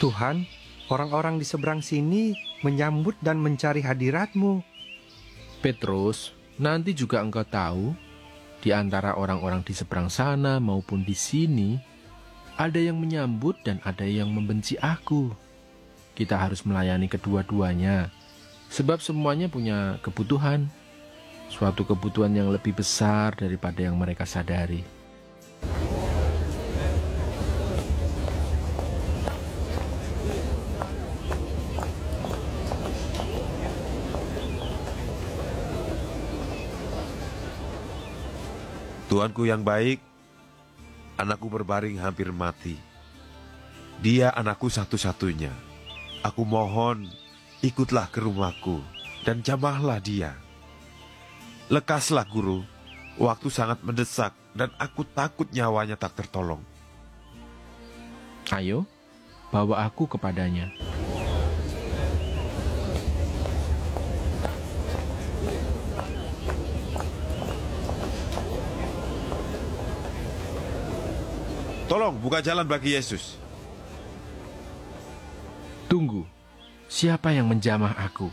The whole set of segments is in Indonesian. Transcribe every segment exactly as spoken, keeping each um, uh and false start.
Tuhan, orang-orang di seberang sini menyambut dan mencari hadirat-Mu. Petrus, nanti juga engkau tahu, di antara orang-orang di seberang sana maupun di sini, ada yang menyambut dan ada yang membenci aku. Kita harus melayani kedua-duanya, sebab semuanya punya kebutuhan. Suatu kebutuhan yang lebih besar daripada yang mereka sadari. Tuanku yang baik, anakku berbaring hampir mati. Dia anakku satu-satunya. Aku mohon, ikutlah ke rumahku dan jamahlah dia. Lekaslah guru, waktu sangat mendesak dan aku takut nyawanya tak tertolong. Ayo, bawa aku kepadanya. Tolong buka jalan bagi Yesus. Tunggu, siapa yang menjamah aku?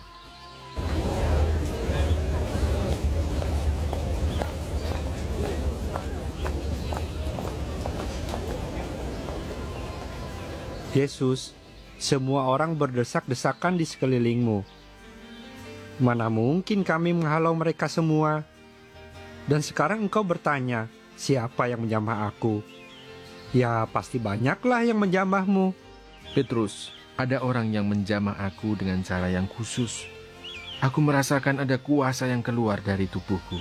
Yesus, semua orang berdesak-desakan di sekelilingmu. Mana mungkin kami menghalau mereka semua? Dan sekarang engkau bertanya, siapa yang menjamah aku? Ya, pasti banyaklah yang menjamahmu. Petrus, ada orang yang menjamah aku dengan cara yang khusus. Aku merasakan ada kuasa yang keluar dari tubuhku.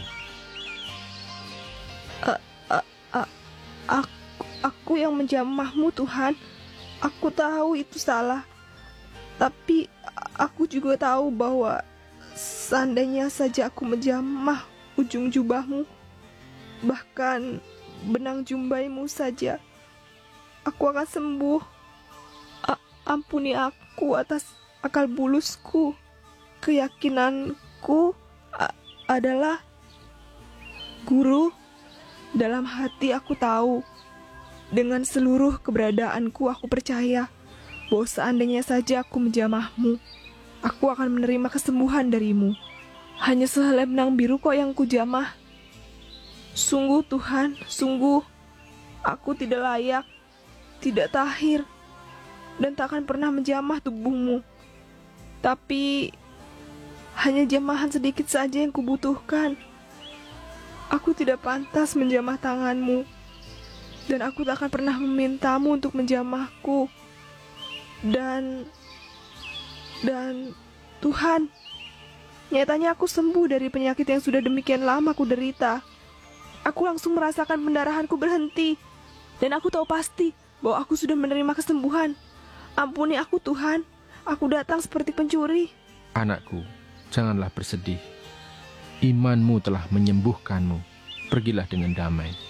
Uh, uh, uh, aku, aku yang menjamahmu, Tuhan. Aku tahu itu salah. Tapi aku juga tahu bahwa seandainya saja aku menjamah ujung jubahmu, bahkan benang jumbaimu saja, aku akan sembuh. A- ampuni aku atas akal bulusku. Keyakinanku a- adalah, Guru, dalam hati aku tahu, dengan seluruh keberadaanku aku percaya bahwa seandainya saja aku menjamahmu, aku akan menerima kesembuhan darimu. Hanya sehelai benang biru kok yang kujamah. Sungguh Tuhan, sungguh aku tidak layak, tidak tahir, dan tak akan pernah menjamah tubuhmu. Tapi hanya jamahan sedikit saja yang kubutuhkan. Aku tidak pantas menjamah tanganmu, dan aku tak akan pernah memintamu untuk menjamahku. Dan Dan Tuhan, nyatanya aku sembuh dari penyakit yang sudah demikian lama aku derita. Aku langsung merasakan pendarahanku berhenti, dan aku tahu pasti bahwa aku sudah menerima kesembuhan. Ampuni aku Tuhan, aku datang seperti pencuri. Anakku, janganlah bersedih. Imanmu telah menyembuhkanmu. Pergilah dengan damai.